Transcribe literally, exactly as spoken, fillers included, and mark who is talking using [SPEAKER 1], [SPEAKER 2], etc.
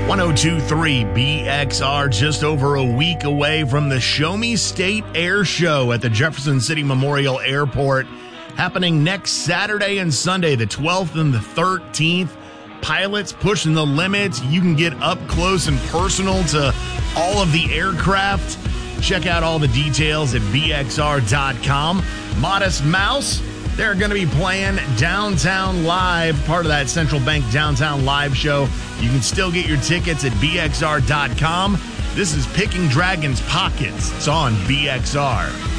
[SPEAKER 1] one oh two point three B X R, just over a week away from the Show Me State Air Show at the Jefferson City Memorial Airport, happening next Saturday and Sunday, the twelfth and the thirteenth. Pilots pushing the limits. You can get up close and personal to all of the aircraft. Check out all the details at B X R dot com. Modest Mouse, they're going to be playing Downtown Live, part of that Central Bank Downtown Live show. You can still get your tickets at B X R dot com. This is Picking Dragons Pockets. It's on B X R.